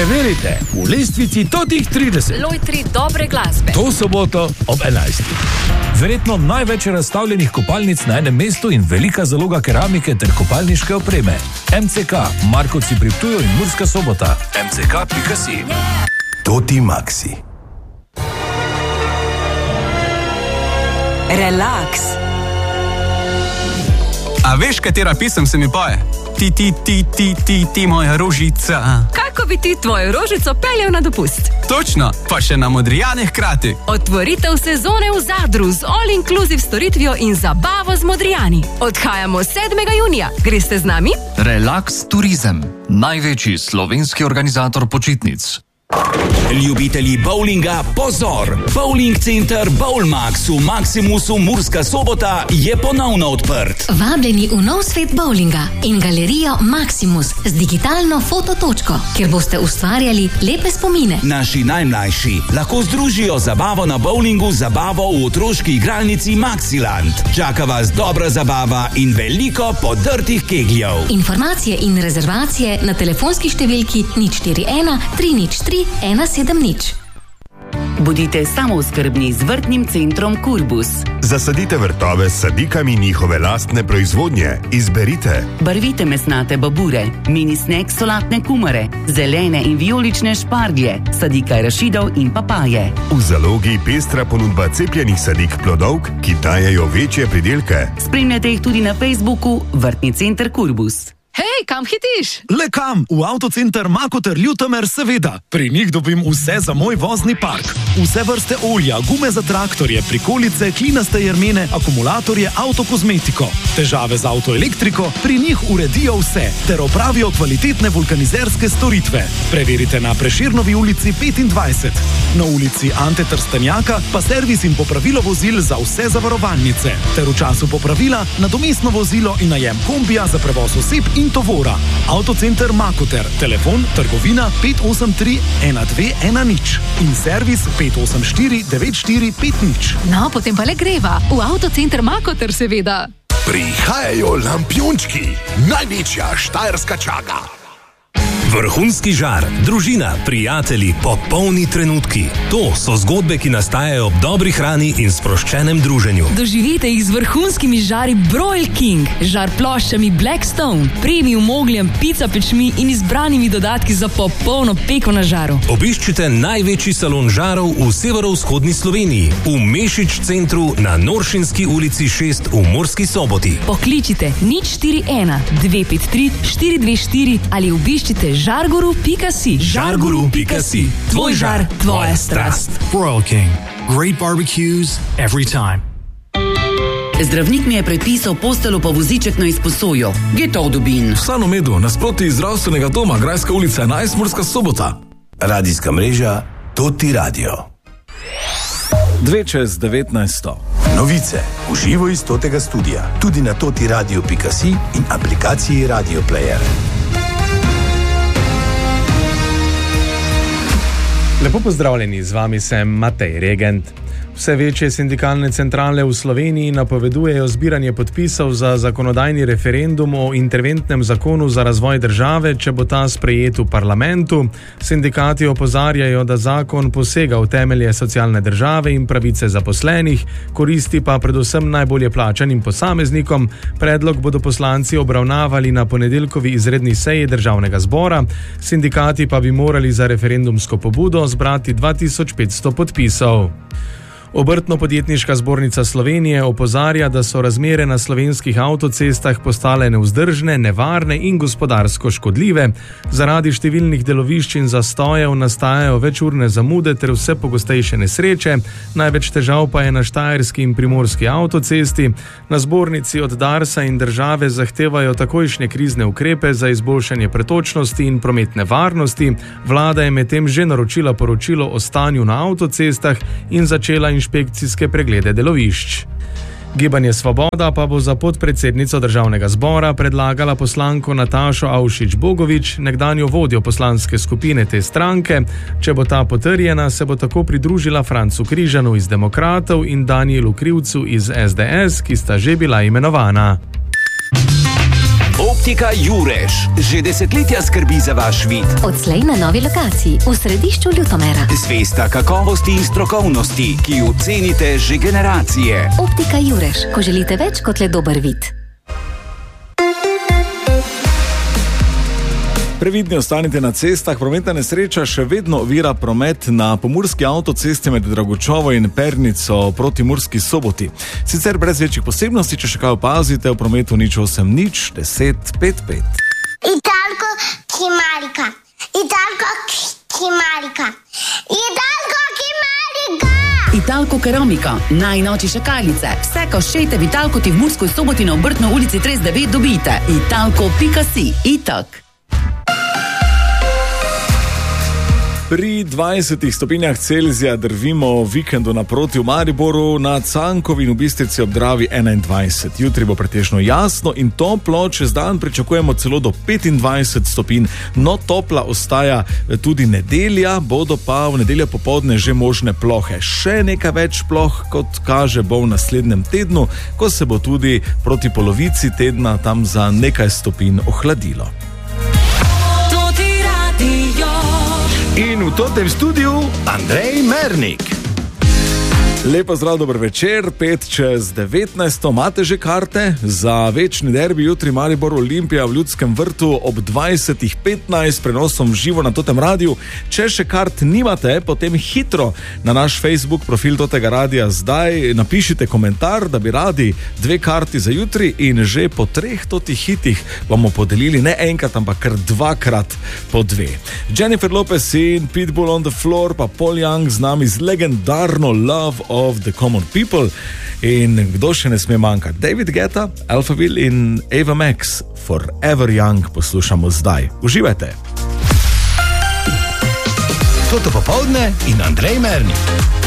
Preverite v lestvici totih 30. Lojtri dobre glasbe. To soboto ob 11. Verjetno največ razstavljenih kopalnic na enem mestu in velika zaloga keramike ter kopalniške opreme. MCK, Markovci pri Ptuju in Murska Sobota. mck.si. Toti Maxi. Relax. A veš, katera pesem se mi poje? Ti, moja rožica. Kako bi ti tvojo rožico peljal na dopust? Točno, pa še na Modrijane hkrati. Otvoritev sezone v Zadru z all-inclusive storitvijo in zabavo z Modrijani. Odhajamo 7. junija. Greste z nami? Relax Turizem, največji slovenski organizator počitnic. Ljubitelji bowlinga, pozor! Bowling center Bowlmax v Maximusu Murska Sobota je ponovno odprt. Vabljeni v nov svet bowlinga in galerijo Maximus z digitalno fototočko, kjer boste ustvarjali lepe spomine. Naši najmlajši lahko združijo zabavo na bowlingu z zabavo v otroški igralnici Maxiland. Čaka vas dobra zabava in veliko podrtih kegljev. Informacije in rezervacije na telefonski številki 041 303 170. Bodite samooskrbni z vrtnim centrom Kurbus. Zasadite vrtove s sadikami njihove lastne proizvodnje. Izberite. Barvite mesnate babure, mini snack solatne kumare, zelene in vijolične šparglje, sadika rašidov in papaje. V zalogi pestra ponudba cepljenih sadik plodovk, ki dajejo večje pridelke. Spremljate jih tudi na Facebooku Vrtni center Kurbus. Hej, kam hitiš? Le kam? V avtocenter Makoter Ljutomer, seveda. Pri njih dobim vse za moj vozni park. Vse vrste olja, gume za traktorje, prikolice, klinaste jermene, akumulatorje, avtokozmetiko. Težave z avtoelektriko? Pri njih uredijo vse, ter opravijo kvalitetne vulkanizerske storitve. Preverite na Prešernovi ulici 25. Na ulici Ante Trstenjaka pa servis in popravilo vozil za vse zavarovalnice. Ter v času popravila nadomestno vozilo in najem kombija za prevoz oseb in tovora. Avtocenter Makoter, telefon trgovina 583 1210 in servis 584 9450. No, potem pa le greva. V avtocenter Makoter, seveda. Prihajajo lampiončki, največja štajerska čaga. Vrhunski žar, družina, prijatelji, popolni trenutki. To so zgodbe, ki nastajajo ob dobri hrani in sproščenem druženju. Doživite jih z vrhunskimi žari Broil King, žar ploščami Blackstone, premium ogljem, pizza pečmi in izbranimi dodatki za popolno peko na žaru. Obiščite največji salon žarov v severovzhodni Sloveniji, v Mešič centru na Noršinski ulici 6 v Murski Soboti. Pokličite 041 253 424 ali obiščite žarguru.si. Žarguru.si. Tvoj žar, tvoja strast. Broil King. Great barbecues every time. Zdravnik mi je predpisal posteljo pa voziček na izposojo. Getov dobin. V Sanomedu, nasproti zdravstvenega doma, Grajska ulica 11, Murska Sobota. Radijska mreža Toti Radio. 2:19. Novice v živo iz Totega studija. Tudi na totiradio.si in aplikaciji Radio Player. Lepo pozdravljeni, z vami sem Matej Regent. Vse večje sindikalne centrale v Sloveniji napovedujejo zbiranje podpisov za zakonodajni referendum o interventnem zakonu za razvoj države, če bo ta sprejet v parlamentu. Sindikati opozarjajo, da zakon posega v temelje socialne države in pravice zaposlenih, koristi pa predvsem najbolje plačanim posameznikom. Predlog bodo poslanci obravnavali na ponedeljkovi izredni seji Državnega zbora. Sindikati pa bi morali za referendumsko pobudo zbrati 2500 podpisov. Obrtno-podjetniška zbornica Slovenije opozarja, da so razmere na slovenskih avtocestah postale nevzdržne, nevarne in gospodarsko škodljive. Zaradi številnih delovišč in zastojev nastajajo večurne zamude ter vse pogostejše nesreče. Največ težav pa je na štajerski in primorski avtocesti. Na zbornici od Darsa in države zahtevajo takojšnje krizne ukrepe za izboljšanje pretočnosti in prometne varnosti. Vlada je medtem že naročila poročilo o stanju na avtocestah in začela inšpekcijske preglede delovišč. Gibanje Svoboda pa bo za podpredsednico Državnega zbora predlagala poslanko Natašo Avšič-Bogovič, nekdanjo vodjo poslanske skupine te stranke. Če bo ta potrjena, se bo tako pridružila Francu Križanu iz Demokratov in Danijelu Krivcu iz SDS, ki sta že bila imenovana. Optika Jurež že desetletja skrbi za vaš vid. Odslej na novi lokaciji v središču Ljutomera. Zvesta kakovosti in strokovnosti, ki jo cenite že generacije. Optika Jurež, ko želite več kot le dober vid. Previdni ostanite na cestah, prometna nesreča še vedno ovira promet na pomurski avtocesti med Dragočovo in Pernico proti Murski Soboti. Sicer brez večjih posebnosti, če še kaj opazite, v prometu nič 8 nič 10 55. Italko Kimarika. Italko Kimarika. Italko Kimarika. Italko Keramika, najnovejše šakalice. Vse koščete v Italkoti v Murskoj Soboti na Obrtno ulici 39 dobite. Italko.si. Itak. Pri 20 stopinjah Celzija drvimo vikendu naproti v Mariboru, na Cankovi in v Bistrici ob Dravi 21. Jutri bo pretežno jasno in toplo, čez dan pričakujemo celo do 25 stopinj. No, topla ostaja tudi nedelja, bodo pa v nedeljo popoldne že možne plohe. Še nekaj več ploh, kot kaže, bo v naslednjem tednu, ko se bo tudi proti polovici tedna tam za nekaj stopinj ohladilo. In v tem studiu Andrej Mernik. Lepo zdrav, dober večer, 5 čez 19. Imate že karte za večni derbi jutri Maribor Olimpija v Ljudskem vrtu ob 20:15 prenosom živo na Totem radiju. Če še kart nimate, potem hitro na naš Facebook profil Totega radija zdaj napišite komentar, da bi radi 2 karti za jutri in že po 3 totih hitih bomo podelili ne enkrat, ampak kar 2krat po 2. Jennifer Lopez in Pitbull on the Floor, pa Paul Young z nami z legendarno Love of the Common People. In kdo še ne sme manjkati? David Guetta, Alphaville in Ava Max, Forever Young poslušamo zdaj. Uživajte! Toto popoldne in Andrej Mernik.